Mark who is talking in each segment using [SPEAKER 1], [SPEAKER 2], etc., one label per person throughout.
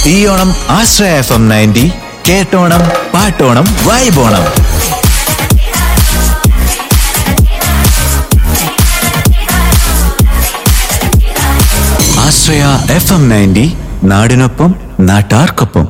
[SPEAKER 1] ഈ ഓണം ആശ്രയ FM 90 കേട്ടോണം പാട്ടോണം വൈബോണം. ആശ്രയ FM 90 നാടിനൊപ്പം നാട്ടാർക്കൊപ്പം.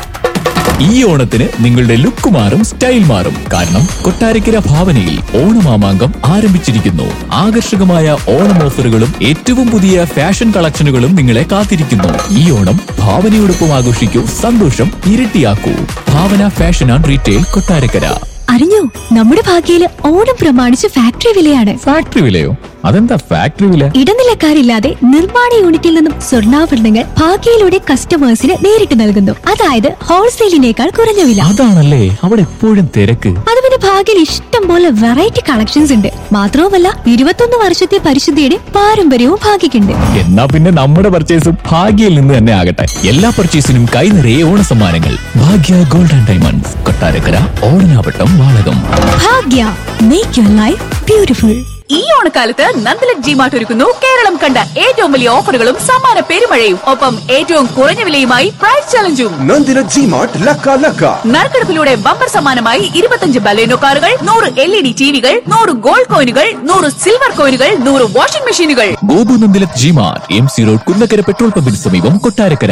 [SPEAKER 2] ഈ ഓണത്തിന് നിങ്ങളുടെ ലുക്ക് മാറും, സ്റ്റൈൽ മാറും. കാരണം കൊട്ടാരക്കര ഭാവനയിൽ ഓണമാമാങ്കം ആരംഭിച്ചിരിക്കുന്നു. ആകർഷകമായ ഓണം ഓഫറുകളും ഏറ്റവും പുതിയ ഫാഷൻ കളക്ഷനുകളും നിങ്ങളെ കാത്തിരിക്കുന്നു. ഈ ഓണം ഭാവനയോടൊപ്പം ആഘോഷിക്കൂ, സന്തോഷം ഇരട്ടിയാക്കൂ. ഭാവന ഫാഷൻ ആൻഡ് റീറ്റെയിൽ, കൊട്ടാരക്കര.
[SPEAKER 3] അറിഞ്ഞോ, നമ്മുടെ ഭാഗ്യയില് ഓണം പ്രമാണിച്ച് ഫാക്ടറി വിലയാണ്.
[SPEAKER 2] ഫാക്ടറി വിലയോ? അതെന്താ ഫാക്ടറി വില?
[SPEAKER 3] ഇടനിലക്കാരില്ലാതെ നിർമ്മാണ യൂണിറ്റിൽ നിന്നും സ്വർണ്ണാഭരണങ്ങൾ ഭാഗ്യയിലൂടെ കസ്റ്റമേഴ്സിന് നേരിട്ട് നൽകുന്നു. അതായത് ഹോൾസെയിലിനേക്കാൾ കുറഞ്ഞ വില.
[SPEAKER 2] അതാണല്ലേ അവിടെ എപ്പോഴും തിരക്ക്.
[SPEAKER 3] അത് പിന്നെ ഭാഗ്യയിൽ ഇഷ്ടം പോലെ വെറൈറ്റി കളക്ഷൻസ് ഉണ്ട്. മാത്രവുമല്ല 21 വർഷത്തെ പരിശുദ്ധിയുടെ പാരമ്പര്യവും ഭാഗ്യക്കുണ്ട്.
[SPEAKER 2] എന്നാ പിന്നെ നമ്മുടെ പർച്ചേസും ഭാഗ്യയിൽ നിന്ന് തന്നെ ആകട്ടെ. എല്ലാ പർച്ചേസിനും കൈ നിറയെ ഓണ സമ്മാനങ്ങൾ. ഭാഗ്യ gold and diamonds, Kottarakkara, Odanavattam, Valakom.
[SPEAKER 3] Bhagya, make your life beautiful.
[SPEAKER 4] ഈ ഓണക്കാലത്ത് നന്ദലക് ജിമാർട്ട് ഒരുക്കുന്നു കേരളം കണ്ട ഏറ്റവും വലിയ ഓഫറുകളും സമ്മാന പെരുമഴയും. ഒപ്പം ഏറ്റവും കുറഞ്ഞ വിലയുമായി പ്രൈസ് ചലഞ്ചും.
[SPEAKER 5] നന്ദലക് ജിമാർട്ട് ലക്ക.
[SPEAKER 4] നറുക്കെടുപ്പിലൂടെ ബമ്പർ സമ്മാനമായി 25 ബലേനോ കാറുകൾ, 100 LED ടിവികൾ, 100 ഗോൾഡ് കോയിനുകൾ, 100 സിൽവർ കോയിനുകൾ, 100 വാഷിംഗ് മെഷീനുകൾ.
[SPEAKER 2] Gopu നന്ദലക് G-Mart, MC road, Kunnakkara petrol പമ്പിന് സമീപം, കൊട്ടാരക്കര.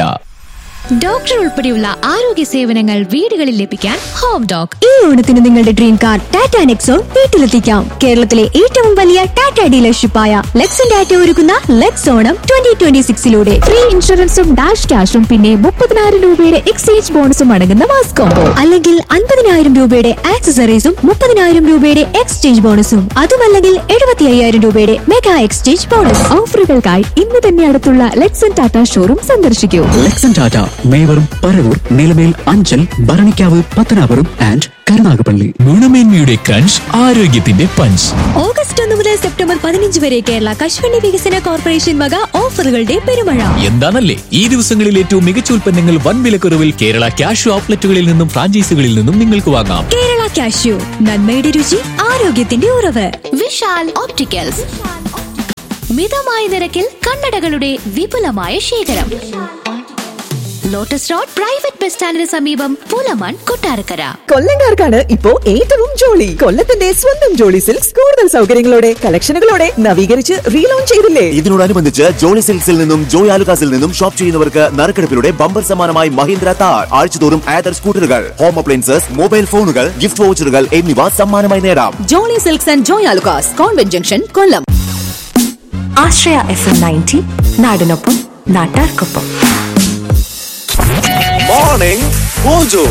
[SPEAKER 3] ഡോക്ടർ ഉൾപ്പെടെയുള്ള ആരോഗ്യ സേവനങ്ങൾ വീടുകളിൽ ലഭിക്കാൻ ഹോം ഡോക്. ഈ ഓണത്തിന് നിങ്ങളുടെ ഡ്രീം കാർ ടാറ്റ നെക്സോൺ വീട്ടിലെത്തിക്കാം. കേരളത്തിലെ ഏറ്റവും വലിയ ടാറ്റ ഡീലർഷിപ്പായ ലെക്സൺ ടാറ്റ ഒരുക്കുന്ന ലെക്സ് ഓണം 2026 ഫ്രീ ഇൻഷുറൻസും ഡാഷ് ക്യാഷും പിന്നെ 30,000 രൂപയുടെ എക്സ്ചേഞ്ച് ബോണസും അടങ്ങുന്ന മാസ് കോംബോ. അല്ലെങ്കിൽ 50,000 രൂപയുടെ ആക്സസറീസും 30,000 രൂപയുടെ എക്സ്ചേഞ്ച് ബോണസും. അതുമല്ലെങ്കിൽ 75,000 രൂപയുടെ മെഗാ എക്സ്ചേഞ്ച് ബോണസ്. ഓഫറുകൾക്കായി ഇന്ന് തന്നെ അടുത്തുള്ള ലെക്സൺ ടാറ്റ ഷോറൂം സന്ദർശിക്കൂ.
[SPEAKER 6] ലെക്സൺ ടാറ്റ മേവറും, പരവൂർ, നിലമേൽ, അഞ്ചൽ, ഭരണിക്കാവ്, പത്തനാപുരം ആൻഡ് കരുനാഗപ്പള്ളി.
[SPEAKER 2] ഗുണമേന്മയുടെ ക്രഞ്ച്, ആരോഗ്യത്തിന്റെ പഞ്ച്.
[SPEAKER 3] ഓഗസ്റ്റ് 1 മുതൽ സെപ്റ്റംബർ 15 വരെ കേരള കശുവണ്ടി വികസന കോർപ്പറേഷൻ വക ഓഫറുകളുടെ പെരുമഴ.
[SPEAKER 2] എന്താണല്ലേ ഈ ദിവസങ്ങളിൽ ഏറ്റവും മികച്ച ഉൽപ്പന്നങ്ങൾ വൻ വിലക്കുറവിൽ കേരള ക്യാഷ് ഔട്ട്ലെറ്റുകളിൽ നിന്നും ഫ്രാഞ്ചൈസികളിൽ നിന്നും നിങ്ങൾക്ക് വാങ്ങാം.
[SPEAKER 3] കേരള കാഷ്യൂ, നന്മയുടെ രുചി, ആരോഗ്യത്തിന്റെ ഉറവ്.
[SPEAKER 7] വിശാൽ ഓപ്റ്റിക്കൽസ്, മിതമായ നിരക്കിൽ കണ്ണടകളുടെ വിപുലമായ ശേഖരം. ലോട്ടസ് റോഡ് പ്രൈവറ്റ് ബസ് സ്റ്റാൻഡിന് സമീപം, പുലമൺ, കൊട്ടാരക്കര.
[SPEAKER 8] കൊല്ലംകാർക്കാണ് ഇപ്പോ ഏറ്റവും ജോളി. കൊല്ലത്തിന്റെ സ്വന്തം ജോളി സിൽക്സ് കൂടുതൽ സൗകര്യങ്ങളോടെ കളക്ഷനുകളോടെ നവീകരിച്ച് റീലോഞ്ച് ചെയ്തില്ലേ?
[SPEAKER 5] ഇതിനോടനുബന്ധിച്ച് ജോളി സിൽക്സിൽ നിന്നും ജോയ് ആലുകാസിൽ നിന്നും ഷോപ്പ് ചെയ്യുന്നവർക്ക് നറുക്കെടുപ്പിലൂടെ ബമ്പർ സമ്മാനമായി മഹീന്ദ്ര താർ, ആഴ്ചതോറും ആദർ സ്കൂട്ടറുകൾ, ഹോം അപ്ലയൻസസ്, മൊബൈൽ ഫോണുകൾ, ഗിഫ്റ്റ് വൗച്ചറുകൾ എന്നിവ സമ്മാനമായി നേടാം.
[SPEAKER 4] Jolly silks and Joy Alukkas, convent junction, Kollam.
[SPEAKER 9] Ashraya FM 90 നാടിനൊപ്പം നാട്ടാർക്കൊപ്പം.
[SPEAKER 5] Morning mojo.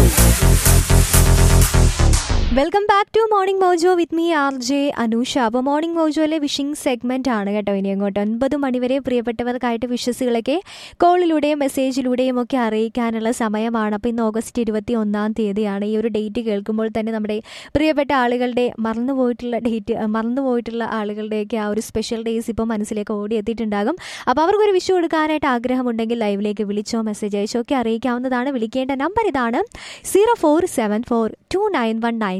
[SPEAKER 3] Welcome back to morning mojo with me RJ Anusha. അപ്പോൾ മോർണിംഗ് മോജോയിലെ വിഷിംഗ് സെഗ്മെന്റ് ആണ് കേട്ടോ. ഇനി അങ്ങോട്ട് 9 മണിവരെ പ്രിയപ്പെട്ടവർക്കായിട്ട് വിഷസുകളൊക്കെ കോളിലൂടെയും മെസ്സേജിലൂടെയും ഒക്കെ അറിയിക്കാനുള്ള സമയമാണ്. അപ്പോൾ ഇന്ന് ഓഗസ്റ്റ് 21 ഈ ഒരു ഡേറ്റ് കേൾക്കുമ്പോൾ തന്നെ നമ്മുടെ പ്രിയപ്പെട്ട ആളുകളുടെ മറന്നുപോയിട്ടുള്ള ആളുകളുടെയൊക്കെ ആ ഒരു സ്പെഷ്യൽ ഡേയ്സ് ഇപ്പോൾ മനസ്സിലേക്ക് ഓടിയെത്തിയിട്ടുണ്ടാകും. അപ്പോൾ അവർക്കൊരു വിഷു കൊടുക്കാനായിട്ട് ആഗ്രഹമുണ്ടെങ്കിൽ ലൈവിലേക്ക് വിളിച്ചോ മെസ്സേജ് അയച്ചോ ഒക്കെ അറിയിക്കാവുന്നതാണ്. വിളിക്കേണ്ട നമ്പർ ഇതാണ് 0474291990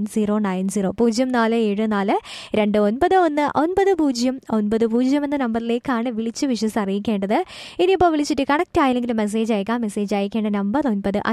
[SPEAKER 3] 0474291990 എന്ന നമ്പറിലേക്കാണ് വിളിച്ച് വിഷസ് അറിയിക്കേണ്ടത്. ഇനിയിപ്പോൾ വിളിച്ചിട്ട് കണക്ട് ആയില്ലെങ്കിൽ മെസ്സേജ് അയക്കാം. മെസ്സേജ് അയക്കേണ്ട നമ്പർ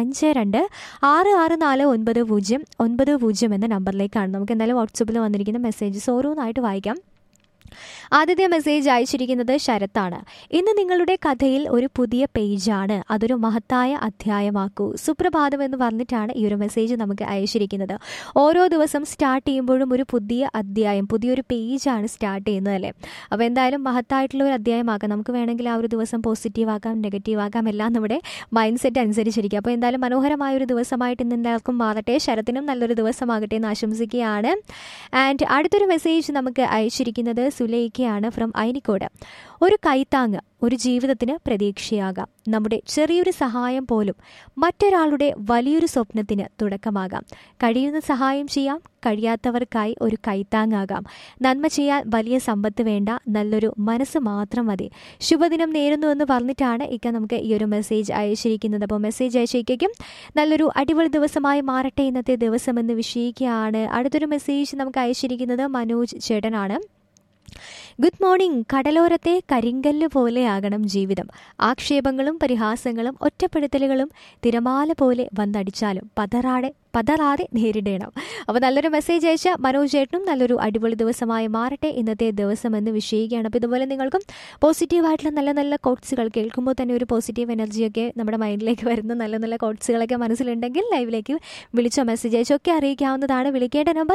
[SPEAKER 3] 9526669090 എന്ന നമ്പറിലേക്കാണ്. നമുക്ക് എന്തായാലും വാട്സപ്പിൽ വന്നിരിക്കുന്ന മെസ്സേജസ് ഓരോന്നായിട്ട് വായിക്കാം. ആദ്യത്തെ മെസ്സേജ് അയച്ചിരിക്കുന്നത് ശരത്താണ്. ഇന്ന് നിങ്ങളുടെ കഥയിൽ ഒരു പുതിയ പേജാണ്, അതൊരു മഹത്തായ അധ്യായമാക്കൂ. സുപ്രഭാതം എന്ന് പറഞ്ഞിട്ടാണ് ഈ ഒരു മെസ്സേജ് നമുക്ക് അയച്ചിരിക്കുന്നത്. ഓരോ ദിവസം സ്റ്റാർട്ട് ചെയ്യുമ്പോഴും ഒരു പുതിയ അധ്യായം, പുതിയൊരു പേജാണ് സ്റ്റാർട്ട് ചെയ്യുന്നതല്ലേ. അപ്പോൾ എന്തായാലും മഹത്തായിട്ടുള്ള ഒരു അധ്യായമാക്കാം. നമുക്ക് വേണമെങ്കിൽ ആ ഒരു ദിവസം പോസിറ്റീവ് ആക്കാം, നെഗറ്റീവ് ആക്കാം, എല്ലാം നമ്മുടെ മൈൻഡ് സെറ്റ് അനുസരിച്ചിരിക്കും. അപ്പോൾ എന്തായാലും മനോഹരമായ ഒരു ദിവസമായിട്ട് ഇന്ന് എല്ലാവർക്കും മാറട്ടെ. ശരത്തിനും നല്ലൊരു ദിവസമാകട്ടെ എന്ന് ആശംസിക്കുകയാണ്. ആൻഡ് അടുത്തൊരു മെസ്സേജ് നമുക്ക് അയച്ചിരിക്കുന്നത് സുലൈക്കയാണ് ഫ്രം ഐനിക്കോട്. ഒരു കൈത്താങ്ങ് ഒരു ജീവിതത്തിന് പ്രതീക്ഷയാകാം. നമ്മുടെ ചെറിയൊരു സഹായം പോലും മറ്റൊരാളുടെ വലിയൊരു സ്വപ്നത്തിന് തുടക്കമാകാം. കഴിയുന്ന സഹായം ചെയ്യാം, കഴിയാത്തവർക്കായി ഒരു കൈത്താങ്ങാകാം. നന്മ ചെയ്യാൻ വലിയ സമ്പത്ത് വേണ്ട, നല്ലൊരു മനസ്സ് മാത്രം മതി. ശുഭദിനം നേരുന്നു എന്ന് പറഞ്ഞിട്ടാണ് നമുക്ക് ഈ ഒരു മെസ്സേജ് അയച്ചിരിക്കുന്നത്. അപ്പോൾ മെസ്സേജ് അയച്ചേക്കും നല്ലൊരു അടിപൊളി ദിവസമായി മാറട്ടെ ഇന്നത്തെ ദിവസം എന്ന് വിഷയിക്കുകയാണ്. അടുത്തൊരു മെസ്സേജ് നമുക്ക് അയച്ചിരിക്കുന്നത് മനോജ് ചേട്ടനാണ്. Good morning. കടലോരത്തെ കരിങ്കല്ല് പോലെയാകണം ജീവിതം. ആക്ഷേപങ്ങളും പരിഹാസങ്ങളും ഒറ്റപ്പെടുത്തലുകളും തിരമാല പോലെ വന്നടിച്ചാലും പതറാതെ നേരിടണം. അപ്പോൾ നല്ലൊരു മെസ്സേജ് അയച്ച മനോജ് ചേട്ടനും നല്ലൊരു അടിപൊളി ദിവസമായി മാറട്ടെ ഇന്നത്തെ ദിവസം എന്ന് വിഷയിക്കുകയാണ്. അപ്പോൾ ഇതുപോലെ നിങ്ങൾക്കും പോസിറ്റീവായിട്ടുള്ള നല്ല നല്ല കോട്ട്സുകൾ കേൾക്കുമ്പോൾ തന്നെ ഒരു പോസിറ്റീവ് എനർജിയൊക്കെ നമ്മുടെ മൈൻഡിലേക്ക് വരുന്ന നല്ല നല്ല കോട്ട്സുകളൊക്കെ മനസ്സിലുണ്ടെങ്കിൽ ലൈവിലേക്ക് വിളിച്ചോ മെസ്സേജ് അയച്ചൊക്കെ അറിയിക്കാവുന്നതാണ്. വിളിക്കേണ്ട നമ്പർ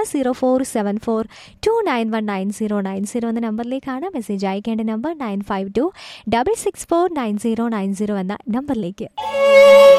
[SPEAKER 3] 0474291990 എന്ന നമ്പറിലേക്കാണ്. മെസ്സേജ് അയക്കേണ്ട നമ്പർ 9526649090 എന്ന നമ്പറിലേക്ക്.